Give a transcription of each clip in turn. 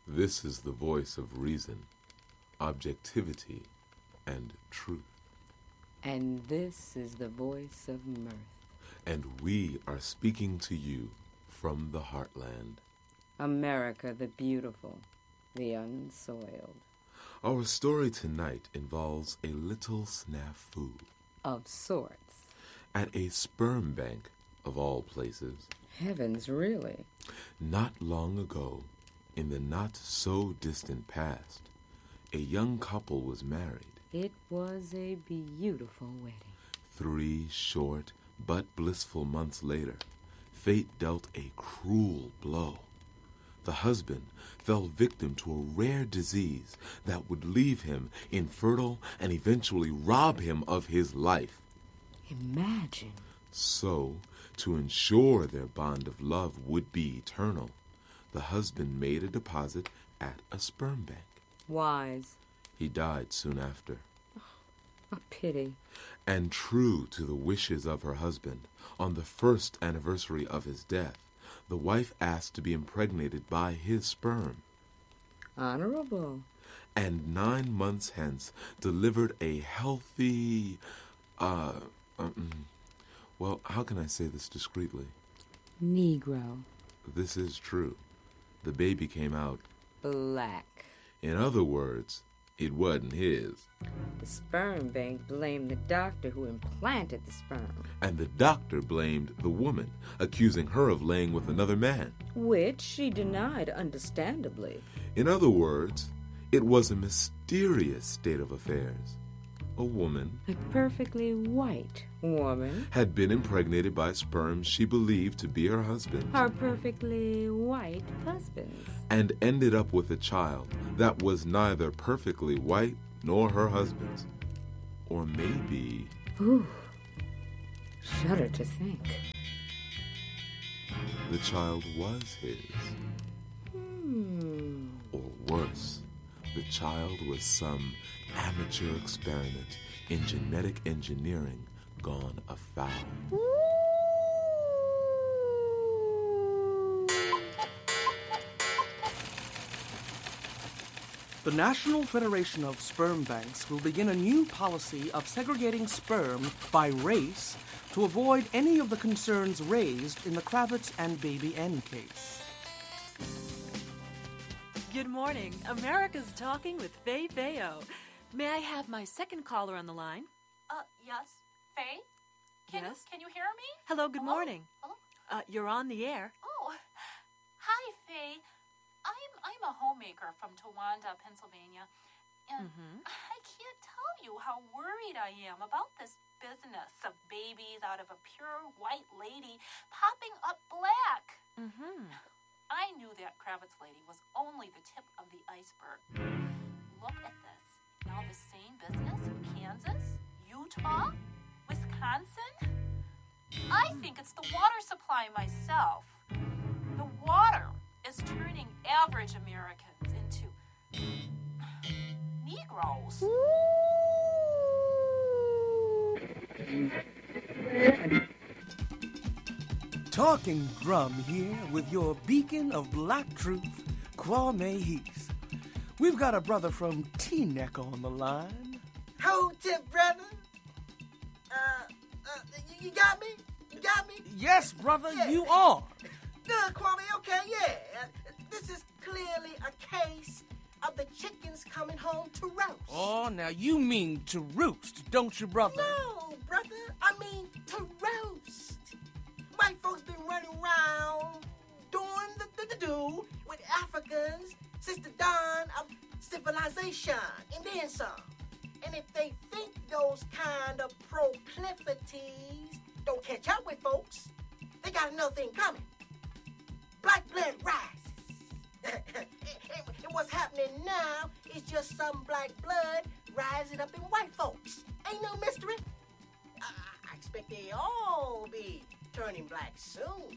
This is the voice of reason, objectivity, and truth. And this is the voice of mirth. And we are speaking to you from the heartland. America the beautiful, the unsoiled. Our story tonight involves a little snafu. Of sorts. At a sperm bank, of all places. Heavens, really? Not long ago, in the not-so-distant past, a young couple was married. It was a beautiful wedding. 3 short but blissful months later, fate dealt a cruel blow. The husband fell victim to a rare disease that would leave him infertile and eventually rob him of his life. Imagine. So, to ensure their bond of love would be eternal, the husband made a deposit at a sperm bank. Wise. He died soon after. A pity. And true to the wishes of her husband, on the first anniversary of his death, the wife asked to be impregnated by his sperm. Honorable. And 9 months hence delivered a healthy, well, how can I say this discreetly? Negro. This is true. The baby came out Black. In other words, it wasn't his. The sperm bank blamed the doctor who implanted the sperm. And the doctor blamed the woman, accusing her of laying with another man. Which she denied, understandably. In other words, it was a mysterious state of affairs. A woman, a perfectly white woman, had been impregnated by sperm she believed to be her husband. Her perfectly white husband's. And ended up with a child that was neither perfectly white nor her husband's. Or maybe... Ooh, shudder to think. The child was his. Or worse, the child was some amateur experiment in genetic engineering gone afoul. The National Federation of Sperm Banks will begin a new policy of segregating sperm by race to avoid any of the concerns raised in the Kravitz and Baby N case. Good morning. America's Talking with Faye Fayo. May I have my second caller on the line? Yes. Faye? Yes? Can you hear me? Hello, good morning. Hello? You're on the air. Oh, hi, Faye. I'm a homemaker from Towanda, Pennsylvania, and I can't tell you how worried I am about this business of babies out of a pure white lady popping up black. I knew that Kravitz lady was only the tip of the iceberg. Look at this. Now the same business in Kansas, Utah, Wisconsin. I think it's the water supply myself. The water is turning average Americans into Negroes. Talking Drum here with your beacon of black truth, Kwame Heath. We've got a brother from Teaneck on the line. Hold it, brother. You got me? You got me? Yes, brother, Yeah. you are. Good, Kwame. Okay, yeah. This is clearly a case of the chickens coming home to roast. Oh, now you mean to roost, don't you, brother? No, brother. I mean to roast. White folks been running around doing the do with Africans since the dawn of civilization and then some. And if they think those kind of proclivities don't catch up with folks, they got another thing coming. Black blood rises. And what's happening now is just some black blood rising up in white folks. Ain't no mystery. I expect they all be turning black soon.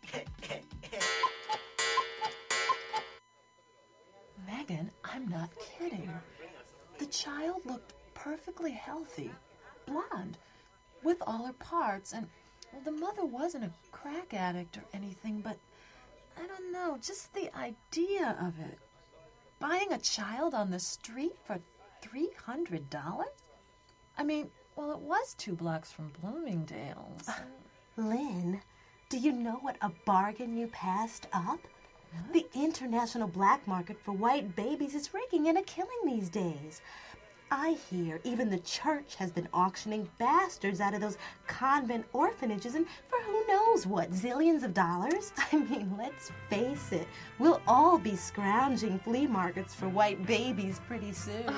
Megan, I'm not kidding. The child looked perfectly healthy, blonde, with all her parts, and the mother wasn't a crack addict or anything, but I don't know, just the idea of it. buying a child on the street for $300? I mean, well, it was 2 blocks from Bloomingdale's. Lynn, do you know what a bargain you passed up? What? The international black market for white babies is raking in a killing these days. I hear even the church has been auctioning bastards out of those convent orphanages and for who knows what, zillions of dollars? I mean, let's face it, we'll all be scrounging flea markets for white babies pretty soon.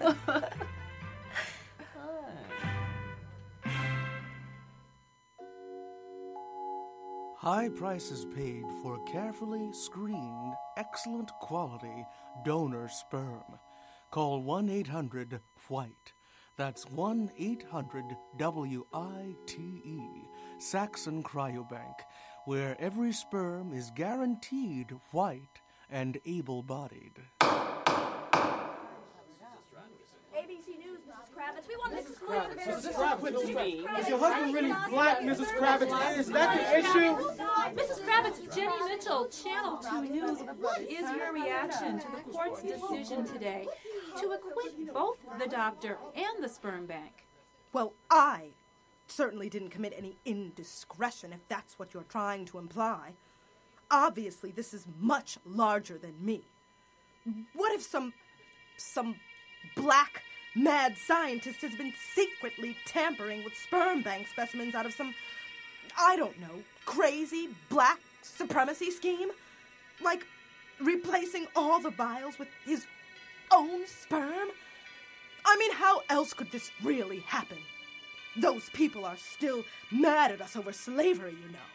High prices paid for carefully screened, excellent quality donor sperm. Call 1-800-WHITE. That's 1-800-WITE, Saxon Cryobank, where every sperm is guaranteed white and able-bodied. ABC News, Mrs. Kravitz. We want an exclusive Mrs. Kravitz, is your husband really black, Mrs. Kravitz? Is that the issue? Mrs. Kravitz, Jenny Mitchell, Channel 2 News. What is your reaction to the court's decision today to acquit both the doctor and the sperm bank? Well, I certainly didn't commit any indiscretion, if that's what you're trying to imply. Obviously, this is much larger than me. What if some black mad scientist has been secretly tampering with sperm bank specimens out of some, I don't know, crazy black supremacy scheme? Like replacing all the vials with his own sperm? I mean, how else could this really happen? Those people are still mad at us over slavery, you know.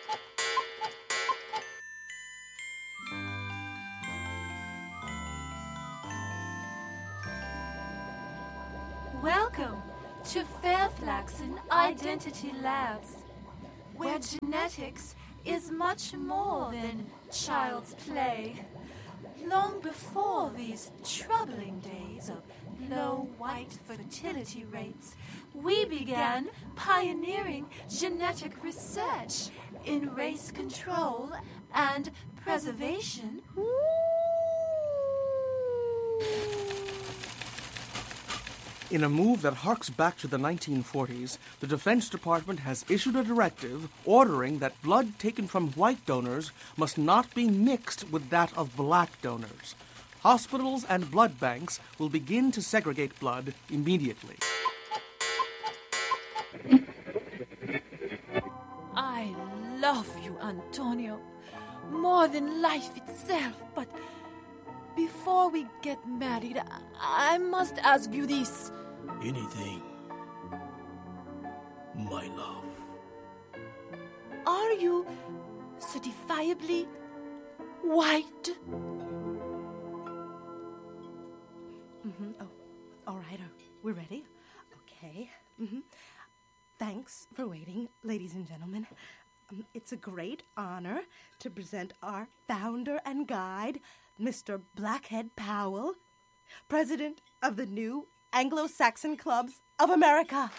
Welcome to Fairflaxen Identity Labs, where genetics is much more than child's play. Long before these troubling days of low white fertility rates, we began pioneering genetic research in race control and preservation. In a move that harks back to the 1940s, the Defense Department has issued a directive ordering that blood taken from white donors must not be mixed with that of black donors. Hospitals and blood banks will begin to segregate blood immediately. I love you, Antonio, more than life itself, but before we get married, I must ask you this. Anything, my love. Are you certifiably white? Oh, all right. We're ready? Okay. Thanks for waiting, ladies and gentlemen. It's a great honor to present our founder and guide, Mr. Blackhead Powell, president of the new Anglo-Saxon Clubs of America.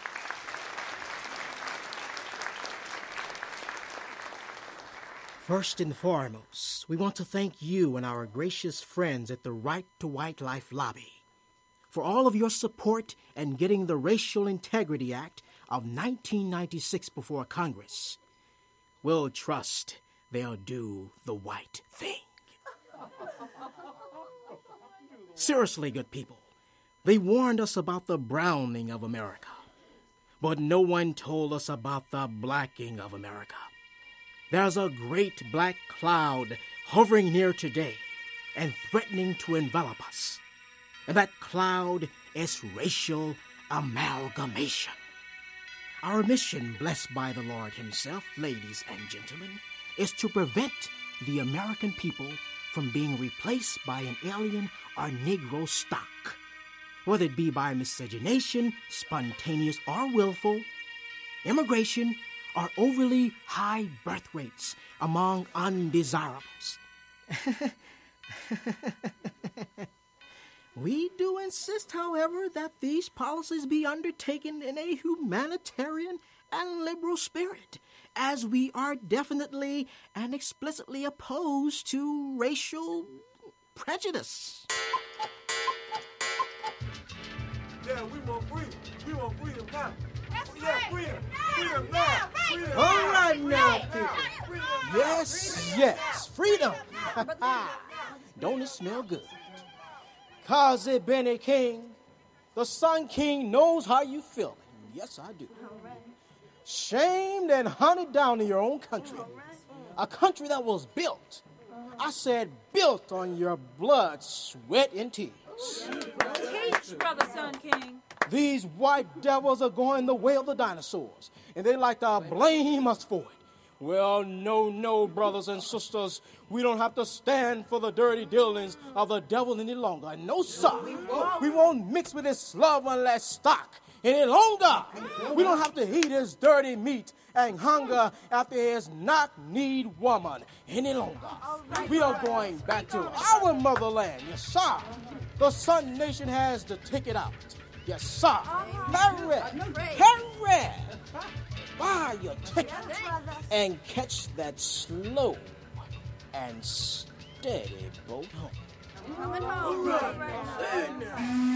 First and foremost, we want to thank you and our gracious friends at the Right to White Life Lobby for all of your support in getting the Racial Integrity Act of 1996 before Congress. We'll trust they'll do the white thing. Seriously, good people, they warned us about the browning of America, but no one told us about the blacking of America. There's a great black cloud hovering near today and threatening to envelop us. And that cloud is racial amalgamation. Our mission, blessed by the Lord himself, ladies and gentlemen, is to prevent the American people from being replaced by an alien or Negro stock, whether it be by miscegenation, spontaneous or willful, immigration, or overly high birth rates among undesirables. We do insist, however, that these policies be undertaken in a humanitarian and liberal spirit, as we are definitely and explicitly opposed to racial prejudice. Yeah, we want freedom. We want freedom now. That's Yeah, right. freedom. Freedom now. Freedom. All right now, people. Yes, freedom. Don't it smell good? Kazi Benny King, the Sun King knows how you feeling. Yes, I do. Shamed and hunted down in your own country. A country that was built. I said built on your blood, sweat, and tears. Teach, Brother Sun King. These white devils are going the way of the dinosaurs, and they like to blame us for it. Well, no, brothers and sisters. We don't have to stand for the dirty dealings of the devil any longer. No, sir. We won't mix with his love unless stock any longer. We don't have to eat his dirty meat and hunger after his knock-kneed woman any longer. We are going back to our motherland. Yes, sir. The Sun Nation has the ticket out. Yes, sir. Hurry. Buy your ticket and catch that slow and steady boat home. Coming home.